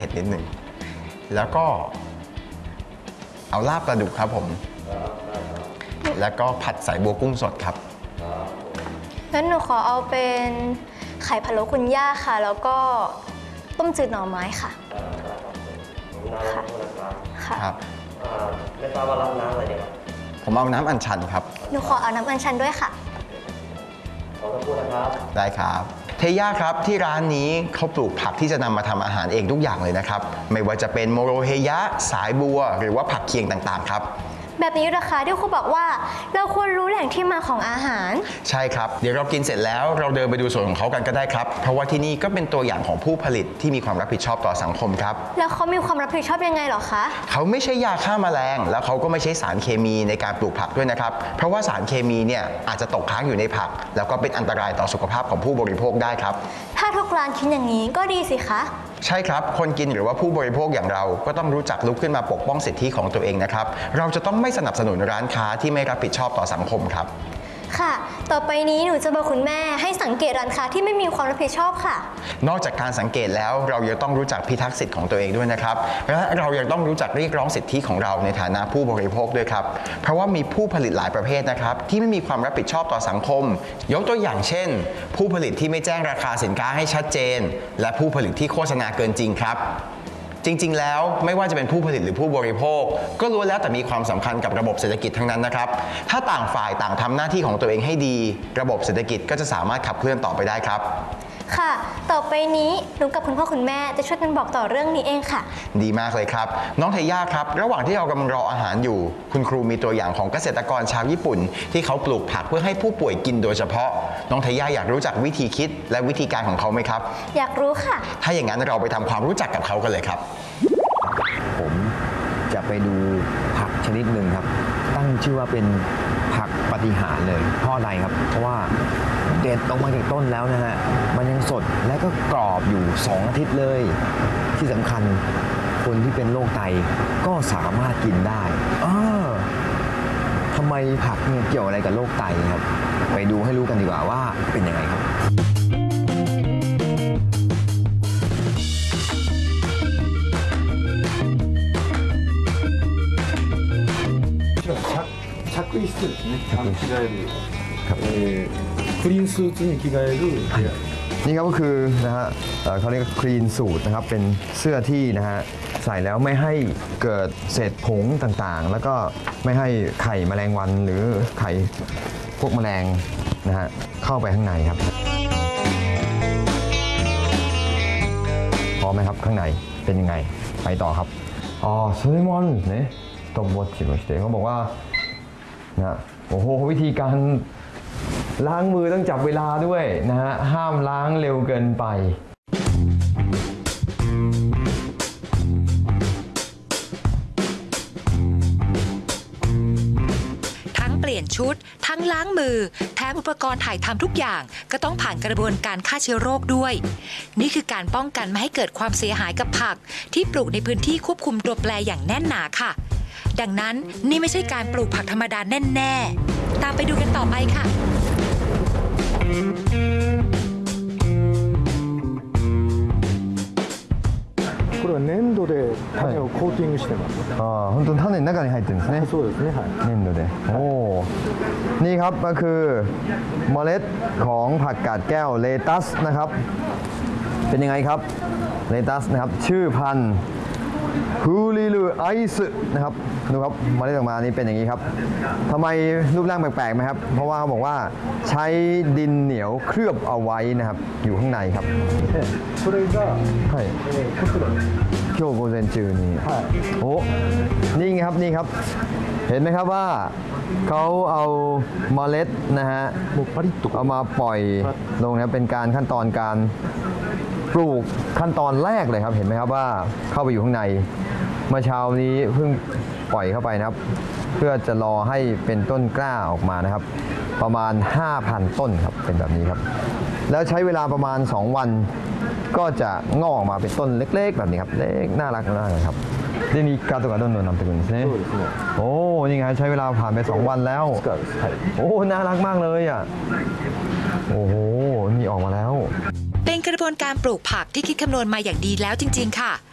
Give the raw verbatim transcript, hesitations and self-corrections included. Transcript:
เผ็ดนิดหนึ่งแล้วก็เอาลาบปลาดุกครับผมแล้วก็ผัดใส่บัวกุ้งสดครับงั้นหนูขอเอาเป็นไข่พะโล้คุณย่าค่ะแล้วก็ต้มจืดหน่อไม้ค่ะค่ะค่ะครับไม่ทราบว่ารับน้ำอะไรดีครับผมเอาน้ำอัญชันครับหนูขอเอาน้ำอัญชันด้วยค่ะขอสักครู่นะครับได้ครับเทย่าครับที่ร้านนี้เขาปลูกผักที่จะนำมาทำอาหารเองทุกอย่างเลยนะครับไม่ว่าจะเป็นโมโรเฮยะสายบัวหรือว่าผักเคียงต่างๆครับแบบนี้ราคาที่ครูบอกว่าเราควรรู้แหล่งที่มาของอาหารใช่ครับเดี๋ยวเรากินเสร็จแล้วเราเดินไปดูส่วนของเขากันก็ได้ครับเพราะว่าที่นี่ก็เป็นตัวอย่างของผู้ผลิตที่มีความรับผิดชอบต่อสังคมครับแล้วเขามีความรับผิดชอบยังไงหรอคะเขาไม่ใช่ยาฆ่าแมลงแล้วเขาก็ไม่ใช่สารเคมีในการปลูกผักด้วยนะครับเพราะว่าสารเคมีเนี่ยอาจจะตกค้างอยู่ในผักแล้วก็เป็นอันตรายต่อสุขภาพของผู้บริโภคได้ครับถ้าทุกร้านคิดอย่างนี้ก็ดีสิคะใช่ครับคนกินหรือว่าผู้บริโภคอย่างเราก็ต้องรู้จักลุกขึ้นมาปกป้องสิทธิของตัวเองนะครับเราจะต้องไม่สนับสนุนร้านค้าที่ไม่รับผิดชอบต่อสังคมครับค่ะต่อไปนี้หนูจะบอกคุณแม่ให้สังเกตร้านค้าที่ไม่มีความรับผิดชอบค่ะนอกจากการสังเกตแล้วเรายังต้องรู้จักพิทักษ์สิทธิ์ของตัวเองด้วยนะครับและเรายังต้องรู้จักเรียกร้องสิทธิของเราในฐานะผู้บริโภคด้วยครับเพราะว่ามีผู้ผลิตหลายประเภทนะครับที่ไม่มีความรับผิดชอบต่อสังคมยกตัวอย่างเช่นผู้ผลิตที่ไม่แจ้งราคาสินค้าให้ชัดเจนและผู้ผลิตที่โฆษณาเกินจริงครับจริงๆแล้วไม่ว่าจะเป็นผู้ผลิตหรือผู้บริโภคก็ล้วนแล้วแต่มีความสำคัญกับระบบเศรษฐกิจทั้งนั้นนะครับถ้าต่างฝ่ายต่างทำหน้าที่ของตัวเองให้ดีระบบเศรษฐกิจก็จะสามารถขับเคลื่อนต่อไปได้ครับค่ะต่อไปนี้หนูกับคุณพ่อคุณแม่จะช่วยกันบอกต่อเรื่องนี้เองค่ะดีมากเลยครับน้องเทย่าครับระหว่างที่เรากำลังรออาหารอยู่คุณครูมีตัวอย่างของเกษตรกรชาวญี่ปุ่นที่เขาปลูกผักเพื่อให้ผู้ป่วยกินโดยเฉพาะน้องเทย่าอยากรู้จักวิธีคิดและวิธีการของเขาไหมครับอยากรู้ค่ะถ้าอย่างนั้นเราไปทำความรู้จักกับเขากันเลยครับผมจะไปดูผักชนิดหนึ่งครับตั้งชื่อว่าเป็นผักปาฏิหาริย์เลยเพราะอะไรครับเพราะว่าเด็ดออกมาจากต้นแล้วนะฮะมันยังสดและก็กรอบอยู่สองอาทิตย์เลยที่สำคัญคนที่เป็นโรคไตก็สามารถกินได้เออทำไมผักเนี่ยเกี่ยวอะไรกับโรคไตครับไปดูให้รู้กันดีกว่าว่าเป็นยังไงครับ着衣室ですね。着替える、えー、クリーンスーツに着替える部屋。 นี่ครับก็คือนะฮะเขาเรียกคลีนสูทนะครับเป็นเสื้อที่นะฮะใส่แล้วไม่ให้เกิดเศษผงต่างๆแล้วก็ไม่ให้ไข่แมลงวันหรือไข่พวกแมลงนะฮะเข้าไปข้างในครับพอไหมครับข้างในเป็นยังไงไปต่อครับอ๋อそれもあるんですねストップウォッチとしてเขาบอกว่านะโอ้โหวิธีการล้างมือต้องจับเวลาด้วยนะฮะห้ามล้างเร็วเกินไปทั้งเปลี่ยนชุดทั้งล้างมือแถมอุปกรณ์ถ่ายทำทุกอย่างก็ต้องผ่านกระบวนการฆ่าเชื้อโรคด้วยนี่คือการป้องกันไม่ให้เกิดความเสียหายกับผักที่ปลูกในพื้นที่ควบคุมตัวแปรอย่างแน่นหนาค่ะดังนั้นนี่ไม่ใช่การปลูกผักธรรมดาแน่ๆตามไปดูกันต่อไปค่ะこれは粘土で種をコーティングしてます。 ああ、本当に種の中に入ってるんですね。 そうですね。はい。 粘土で。โอ้นี่ครับก็คือเมล็ดของผักกาดแก้วเลตัสนะครับเป็นยังไงครับเลตัสนะครับชื่อพันธุ์ฮูลิลูไอซ์นะครับดูครับเมล็ดออกมานี่เป็นอย่างนี้ครับทำไมรูปร่างแปลกๆไหมครับเพราะว่าเขาบอกว่าใช้ดินเหนียวเคลือบเอาไว้นะครับอยู่ข้างในครับそれがはいこちら今日午前中にโอ้นี่ไงครับนี่ครับเห็นไหมครับว่าเขาเอาเมล็ดนะฮะเอามาปล่อยลงนะเป็นการขั้นตอนการปลูกขั้นตอนแรกเลยครับเห็นไหมครับว่าเข้าไปอยู่ข้างในเมื่อเช้านี้เพิ่งปล่อยเข้าไปนะครับเพื่อจะรอให้เป็นต้นกล้าออกมานะครับประมาณ ห้าพัน ต้นครับเป็นแบบนี้ครับแล้วใช้เวลาประมาณสองวันก็จะงอกออกมาเป็นต้นเล็กๆแบบนี้ครับเล็กน่ารักมากเลยครับนี่นี่การตัวกระโดดนำตะกุนใช่ไหมโอ้นี่ไงใช้เวลาผ่านไปสองวันแล้วโอ้น่ารักมากเลยอ่ะโอ้โหนี่ออกมาแล้วเป็นกระบวนการปลูกผักที่คิดคำนวณมาอย่างดีแล้วจริงๆค่ะ